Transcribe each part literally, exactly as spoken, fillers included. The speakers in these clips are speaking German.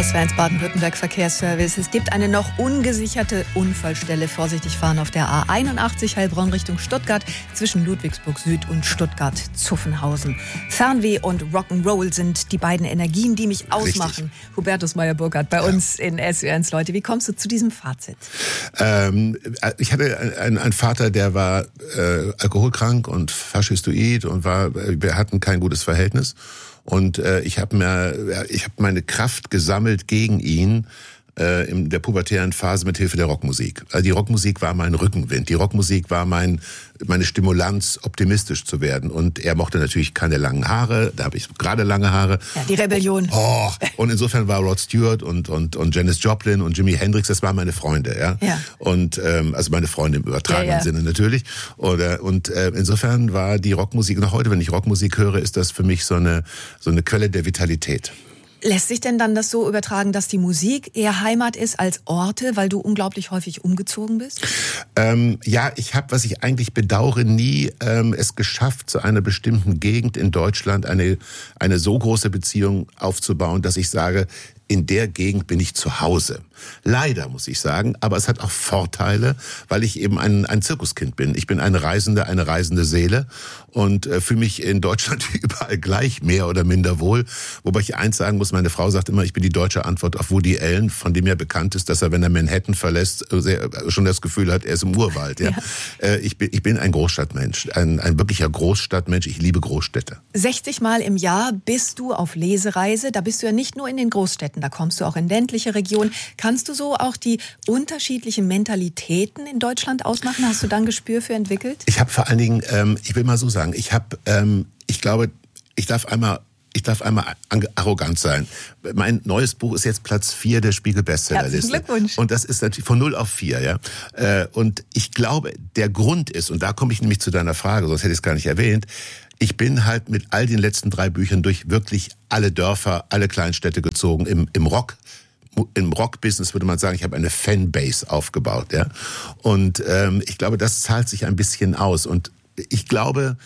S W eins Baden-Württemberg Verkehrsservice. Es gibt eine noch ungesicherte Unfallstelle. Vorsichtig fahren auf der A einundachtzig Heilbronn Richtung Stuttgart zwischen Ludwigsburg Süd und Stuttgart-Zuffenhausen. Fernweh und Rock'n'Roll sind die beiden Energien, die mich ausmachen. Richtig. Hubertus Meyer-Burkhardt bei ja. uns in S W eins, Leute. Wie kommst du zu diesem Fazit? Ähm, ich hatte einen, einen Vater, der war äh, alkoholkrank und faschistoid und war, wir hatten kein gutes Verhältnis. Und äh, ich habe mir, ich habe meine Kraft gesammelt gegen ihn äh, in der pubertären Phase mit Hilfe der Rockmusik. Also die Rockmusik war mein Rückenwind. Die Rockmusik war mein meine Stimulanz, optimistisch zu werden. Und er mochte natürlich keine langen Haare. Da habe ich gerade lange Haare. Ja, die Rebellion. Oh, und insofern war Rod Stewart und und und Janis Joplin und Jimi Hendrix, das waren meine Freunde, ja. ja. Und ähm, also meine Freunde im übertragenen ja, ja. Sinne natürlich. Oder und äh, insofern war die Rockmusik noch heute, wenn ich Rockmusik höre, ist das für mich so eine so eine Quelle der Vitalität. Lässt sich denn dann das so übertragen, dass die Musik eher Heimat ist als Orte, weil du unglaublich häufig umgezogen bist? Ähm, ja, ich habe, was ich eigentlich bedauere, nie ähm, es geschafft, zu einer bestimmten Gegend in Deutschland eine eine so große Beziehung aufzubauen, dass ich sage, in der Gegend bin ich zu Hause. Leider, muss ich sagen, aber es hat auch Vorteile, weil ich eben ein, ein Zirkuskind bin. Ich bin eine Reisende, eine reisende Seele und äh, fühle mich in Deutschland überall gleich, mehr oder minder wohl. Wobei ich eins sagen muss, meine Frau sagt immer, ich bin die deutsche Antwort auf Woody Allen, von dem ja bekannt ist, dass er, wenn er Manhattan verlässt, sehr, schon das Gefühl hat, er ist im Urwald. Ja? Ja. Äh, ich, bin, ich bin ein Großstadtmensch, ein, ein wirklicher Großstadtmensch. Ich liebe Großstädte. sechzig Mal im Jahr bist du auf Lesereise. Da bist du ja nicht nur in den Großstädten, da kommst du auch in ländliche Regionen. Kannst du so auch die unterschiedlichen Mentalitäten in Deutschland ausmachen? Hast du da ein Gespür für entwickelt? Ich habe vor allen Dingen, ähm, ich will mal so sagen, ich habe, ähm, ich glaube, ich darf einmal Ich darf einmal arrogant sein. Mein neues Buch ist jetzt Platz vier der Spiegel-Bestsellerliste. Herzlichen Glückwunsch. Und das ist natürlich von null auf vier, ja. Und ich glaube, der Grund ist, und da komme ich nämlich zu deiner Frage, sonst hätte ich es gar nicht erwähnt, ich bin halt mit all den letzten drei Büchern durch wirklich alle Dörfer, alle Kleinstädte gezogen, im, im Rock. Im Rock-Business würde man sagen, ich habe eine Fanbase aufgebaut, ja. Und ähm, ich glaube, das zahlt sich ein bisschen aus. Und ich glaube,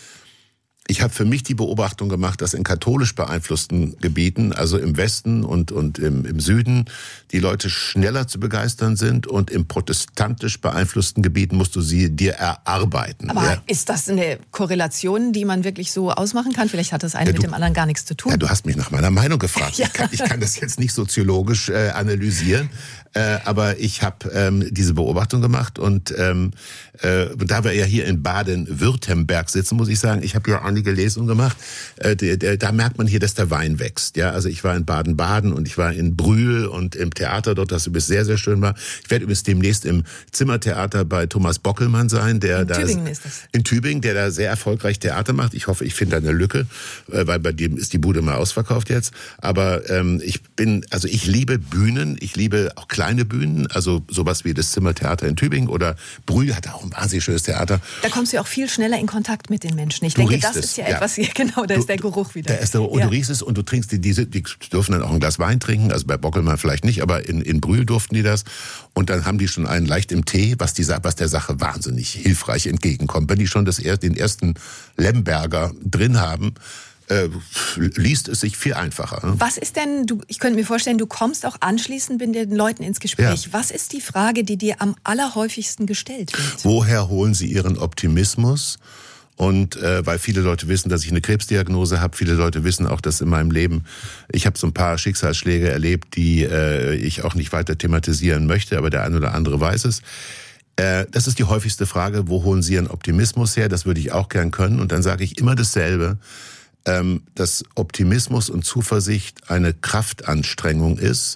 ich habe für mich die Beobachtung gemacht, dass in katholisch beeinflussten Gebieten, also im Westen und, und im, im Süden, die Leute schneller zu begeistern sind und im protestantisch beeinflussten Gebieten musst du sie dir erarbeiten. Aber ja. Ist das eine Korrelation, die man wirklich so ausmachen kann? Vielleicht hat das eine ja, du, mit dem anderen gar nichts zu tun. Ja, du hast mich nach meiner Meinung gefragt. Ja. Ich, kann, ich kann das jetzt nicht soziologisch äh, analysieren, äh, aber ich habe ähm, diese Beobachtung gemacht und ähm, äh, da wir ja hier in Baden-Württemberg sitzen, muss ich sagen, ich habe ja einige Lesungen gemacht, äh, der, der, da merkt man hier, dass der Wein wächst. Ja, also ich war in Baden-Baden und ich war in Brühl und im Theater dort, das übrigens sehr, sehr schön war. Ich werde übrigens demnächst im Zimmertheater bei Thomas Bockelmann sein, der in da Tübingen ist das. In Tübingen, der da sehr erfolgreich Theater macht. Ich hoffe, ich finde da eine Lücke, äh, weil bei dem ist die Bude mal ausverkauft jetzt. Aber ähm, ich bin, also ich liebe Bühnen, ich liebe auch kleine Bühnen, also sowas wie das Zimmertheater in Tübingen oder Brühl hat auch ein wahnsinnig schönes Theater. Da kommst du ja auch viel schneller in Kontakt mit den Menschen. Ich du denke, das es, ist ja, ja etwas, genau, da du, ist der Geruch wieder. Da ist der, und ja. Du riechst es und du trinkst die, diese, die dürfen dann auch ein Glas Wein trinken, also bei Bockelmann vielleicht nicht, aber in, in Brühl durften die das. Und dann haben die schon einen leicht im Tee, was, die, was der Sache wahnsinnig hilfreich entgegenkommt. Wenn die schon das, den ersten Lemberger drin haben, Äh, liest es sich viel einfacher. Ne? Was ist denn, du, ich könnte mir vorstellen, du kommst auch anschließend mit den Leuten ins Gespräch. Ja. Was ist die Frage, die dir am allerhäufigsten gestellt wird? Woher holen sie ihren Optimismus? Und äh, weil viele Leute wissen, dass ich eine Krebsdiagnose habe, viele Leute wissen auch, dass in meinem Leben, ich habe so ein paar Schicksalsschläge erlebt, die äh, ich auch nicht weiter thematisieren möchte, aber der eine oder andere weiß es. Äh, das ist die häufigste Frage, wo holen sie ihren Optimismus her? Das würde ich auch gern können. Und dann sage ich immer dasselbe, dass Optimismus und Zuversicht eine Kraftanstrengung ist.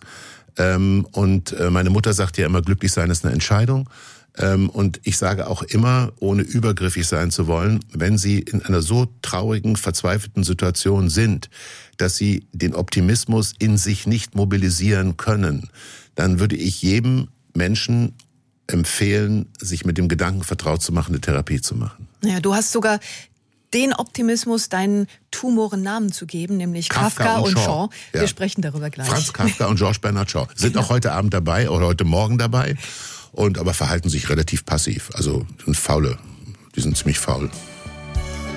Und meine Mutter sagt ja immer, glücklich sein ist eine Entscheidung. Und ich sage auch immer, ohne übergriffig sein zu wollen, wenn Sie in einer so traurigen, verzweifelten Situation sind, dass Sie den Optimismus in sich nicht mobilisieren können, dann würde ich jedem Menschen empfehlen, sich mit dem Gedanken vertraut zu machen, eine Therapie zu machen. Ja, du hast sogar den Optimismus, deinen Tumoren Namen zu geben, nämlich Kafka, Kafka und, und Shaw. Shaw. Wir ja. sprechen darüber gleich. Franz Kafka und George Bernard Shaw sind genau. auch heute Abend dabei oder heute Morgen dabei, und aber verhalten sich relativ passiv. Also sind faule, die sind ziemlich faul.